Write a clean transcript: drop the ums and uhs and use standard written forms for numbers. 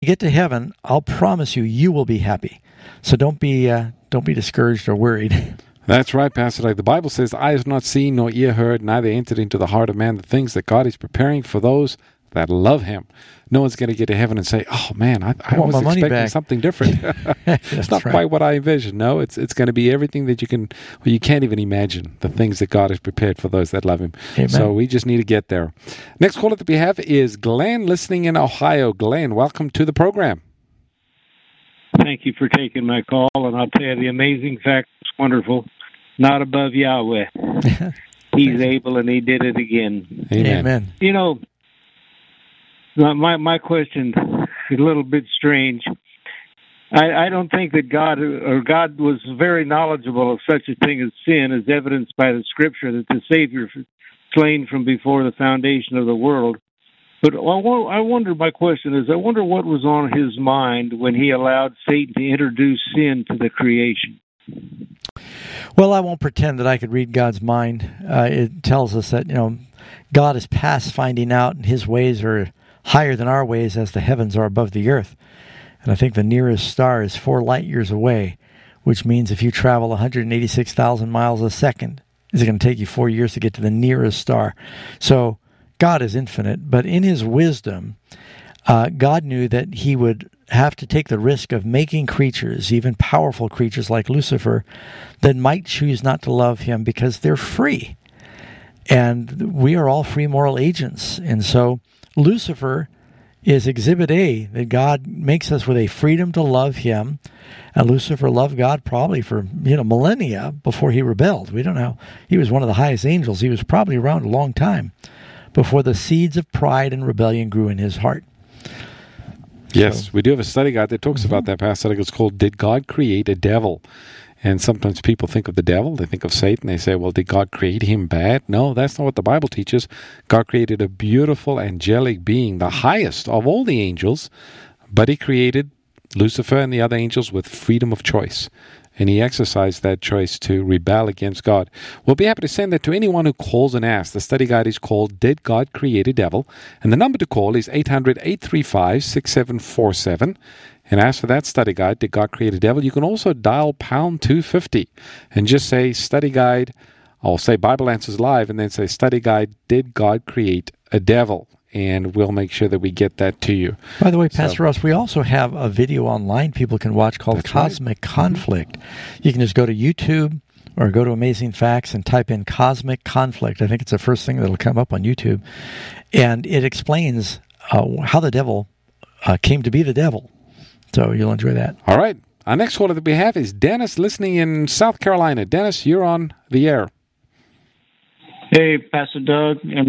get to heaven, I'll promise you, you will be happy. So don't be discouraged or worried. That's right, Pastor Doug. The Bible says, "Eye has not seen, nor ear heard, neither entered into the heart of man the things that God is preparing for those that love Him." No one's going to get to heaven and say, "Oh man, I was expecting something different." It's not quite what I envisioned. No, it's going to be everything that you can't even imagine. The things that God has prepared for those that love Him. Amen. So we just need to get there. Next caller that we have is Glenn, listening in Ohio. Glenn, welcome to the program. Thank you for taking my call, and I'll tell you, the amazing fact is wonderful. Not above Yahweh. He's able, and He did it again. Amen. You know, my question is a little bit strange. I don't think that God was very knowledgeable of such a thing as sin, as evidenced by the Scripture that the Savior slain from before the foundation of the world. But I wonder what was on His mind when He allowed Satan to introduce sin to the creation. Well, I won't pretend that I could read God's mind. It tells us that, God is past finding out, and His ways are higher than our ways as the heavens are above the earth. And I think the nearest star is 4 light years away, which means if you travel 186,000 miles a second, it's going to take you 4 years to get to the nearest star. So God is infinite, but in His wisdom, God knew that He would have to take the risk of making creatures, even powerful creatures like Lucifer, that might choose not to love Him because they're free. And we are all free moral agents. And so Lucifer is exhibit A, that God makes us with a freedom to love Him. And Lucifer loved God probably for millennia before he rebelled. We don't know. He was one of the highest angels. He was probably around a long time before the seeds of pride and rebellion grew in his heart. Yes, we do have a study guide that talks about that, Pastor. It's called "Did God Create a Devil?" And sometimes people think of the devil, they think of Satan, they say, well, did God create him bad? No, that's not what the Bible teaches. God created a beautiful angelic being, the highest of all the angels, but He created Lucifer and the other angels with freedom of choice. And He exercised that choice to rebel against God. We'll be happy to send that to anyone who calls and asks. The study guide is called "Did God Create a Devil?" And the number to call is 800-835-6747. And ask for that study guide, "Did God Create a Devil?" You can also dial pound 250 and just say study guide, or say Bible Answers Live, and then say study guide, "Did God Create a Devil?" And we'll make sure that we get that to you. By the way, Pastor Ross, we also have a video online people can watch called Cosmic Conflict. You can just go to YouTube or go to Amazing Facts and type in Cosmic Conflict. I think it's the first thing that will come up on YouTube. And it explains how the devil came to be the devil. So you'll enjoy that. All right. Our next caller that we have is Dennis, listening in South Carolina. Dennis, you're on the air. Hey, Pastor Doug.